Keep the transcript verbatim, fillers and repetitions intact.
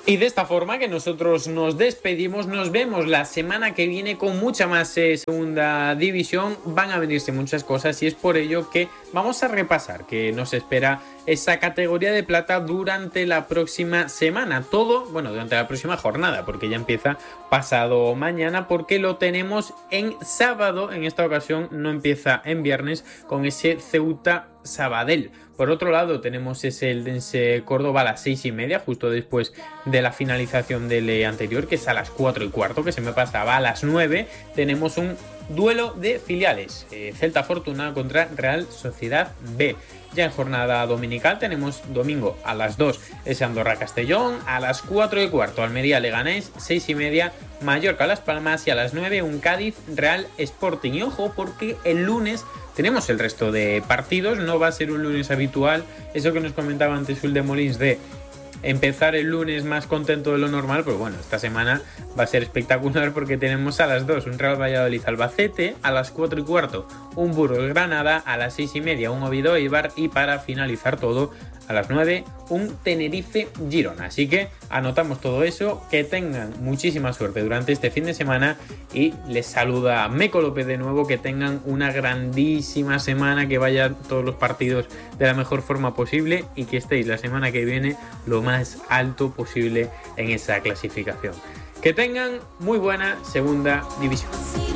Y de esta forma que nosotros nos despedimos, nos vemos la semana que viene con mucha más eh, segunda división. Van a venirse muchas cosas y es por ello que vamos a repasar que nos espera esa categoría de plata durante la próxima semana. Todo, bueno, durante la próxima jornada, porque ya empieza pasado mañana, porque lo tenemos en sábado. En esta ocasión no empieza en viernes con ese Ceuta Sabadell. Por otro lado tenemos ese Eldense Córdoba a las seis y media, justo después de la finalización del anterior, que es a las cuatro y cuarto, que se me pasaba. A las nueve tenemos un duelo de filiales, eh, Celta Fortuna contra Real Sociedad B. Ya en jornada dominical tenemos domingo a las dos ese Andorra Castellón, a las cuatro y cuarto Almería Leganés, seis y media Mallorca Las Palmas y a las nueve un Cádiz Real Sporting. Y ojo, porque el lunes tenemos el resto de partidos, no va a ser un lunes habitual, eso que nos comentaba antes Ul de Molins de empezar el lunes más contento de lo normal. Pues bueno, esta semana va a ser espectacular porque tenemos a las dos un Real Valladolid Albacete, a las cuatro y cuarto un Burgos Granada, a las seis y media un Oviedo Eibar y para finalizar todo a las nueve un Tenerife Girona. Así que anotamos todo eso, que tengan muchísima suerte durante este fin de semana y les saluda Meco López de nuevo. Que tengan una grandísima semana, que vayan todos los partidos de la mejor forma posible y que estéis la semana que viene lo más alto posible en esa clasificación. Que tengan muy buena segunda división.